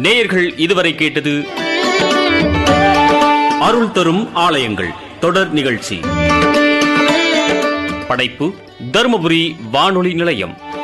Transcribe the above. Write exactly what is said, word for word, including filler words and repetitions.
நேயர்கள் இதுவரை கேட்டது அருள் தரும் ஆலயங்கள் தொடர் நிகழ்ச்சி. படைப்பு தருமபுரி வானொலி நிலையம்.